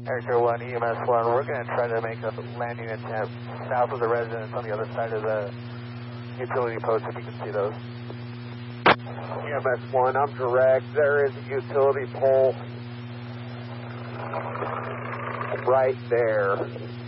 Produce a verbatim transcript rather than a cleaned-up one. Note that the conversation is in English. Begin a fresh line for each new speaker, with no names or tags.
Air one, E M S one, we're going to try to make a landing attempt south of the residence on the other side of the utility post, if you can see those. E M S one, I'm direct. There is a utility pole right there.